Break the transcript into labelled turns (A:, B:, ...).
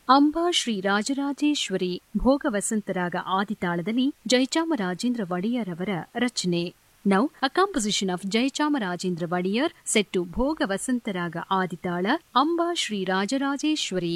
A: ಅಂಬಾ ಶ್ರೀ ರಾಜರಾಜೇಶ್ವರಿ ಭೋಗವಸಂತರಾಗ ಆದಿತಾಳದಲ್ಲಿ ಜಯಚಾಮರಾಜೇಂದ್ರ ಒಡೆಯರ್ ಅವರ ರಚನೆ. Now, a composition of Jaichamarajendra Vadiyar set to Bhoga Vasantaraga Aditala Amba Shri Rajarajeshwari.